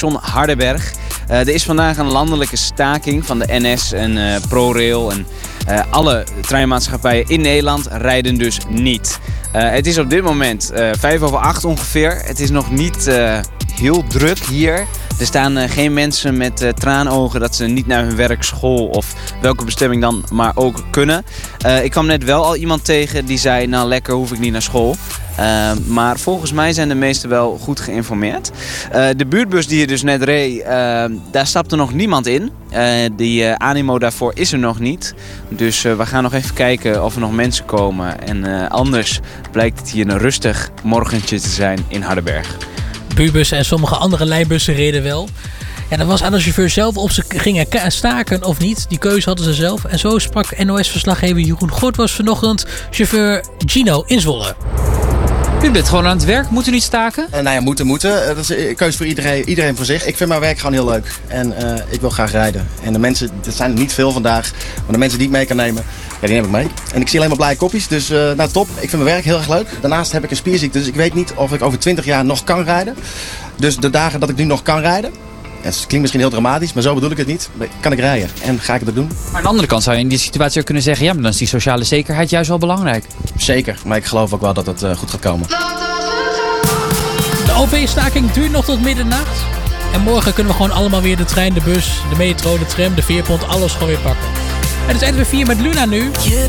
Hardenberg. Er is vandaag een landelijke staking van de NS en ProRail en alle treinmaatschappijen in Nederland rijden dus niet. Het is op dit moment 7:05 ongeveer. Het is nog niet heel druk hier. Er staan geen mensen met traanogen dat ze niet naar hun werk, school of welke bestemming dan maar ook kunnen. Ik kwam net wel al iemand tegen die zei, nou lekker, hoef ik niet naar school. Maar volgens mij zijn de meesten wel goed geïnformeerd. De buurtbus die je dus net reed, daar stapte nog niemand in. Die animo daarvoor is er nog niet. Dus we gaan nog even kijken of er nog mensen komen. En anders blijkt het hier een rustig morgentje te zijn in Hardenberg. Buurbussen en sommige andere lijnbussen reden wel. Ja, dat was aan de chauffeur zelf of ze gingen staken of niet. Die keuze hadden ze zelf. En zo sprak NOS-verslaggever Jeroen Gortwas vanochtend chauffeur Gino in Zwolle. U bent gewoon aan het werk, moet u niet staken? Moeten. Dat is een keuze voor iedereen voor zich. Ik vind mijn werk gewoon heel leuk en ik wil graag rijden. En de mensen, er zijn er niet veel vandaag, maar de mensen die ik mee kan nemen, ja, die neem ik mee. En ik zie alleen maar blije kopjes, dus top. Ik vind mijn werk heel erg leuk. Daarnaast heb ik een spierziekte, dus ik weet niet of ik over 20 jaar nog kan rijden. Dus de dagen dat ik nu nog kan rijden, het klinkt misschien heel dramatisch, maar zo bedoel ik het niet, kan ik rijden en ga ik het ook doen. Maar aan de andere kant zou je in die situatie ook kunnen zeggen, ja, maar dan is die sociale zekerheid juist wel belangrijk. Zeker, maar ik geloof ook wel dat het goed gaat komen. De OV-staking duurt nog tot middernacht. En morgen kunnen we gewoon allemaal weer de trein, de bus, de metro, de tram, de veerpont, alles gewoon weer pakken. Het is NW4 met Luna nu.